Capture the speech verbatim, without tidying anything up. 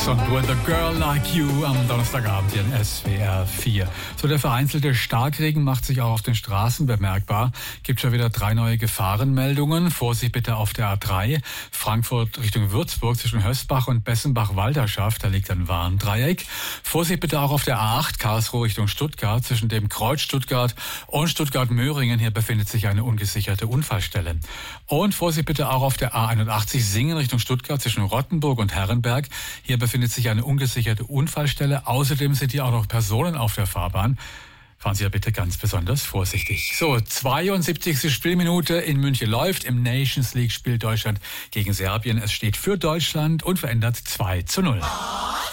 und With a Girl Like You am Donnerstagabend hier in S W R vier. So, der vereinzelte Starkregen macht sich auch auf den Straßen bemerkbar. Gibt schon wieder drei neue Gefahrenmeldungen. Vorsicht bitte auf der A drei. Frankfurt Richtung Würzburg zwischen Hösbach und Bessenbach-Walderschaft. Da liegt ein Warndreieck. Vorsicht bitte auch auf der A acht Karlsruhe Richtung Stuttgart zwischen dem Kreuz Stuttgart und Stuttgart-Möhringen. Hier befindet sich eine ungesicherte Unfallstelle. Und Vorsicht bitte auch auf der A einundachtzig Singen Richtung Stuttgart zwischen Rottenburg und Herrenberg. Hier befindet sich eine ungesicherte Unfallstelle. Außerdem sind hier auch noch Personen auf der Fahrbahn. Fahren Sie ja bitte ganz besonders vorsichtig. So, zweiundsiebzigste Spielminute in München läuft. Im Nations League spielt Deutschland gegen Serbien. Es steht für Deutschland unverändert zwei zu null.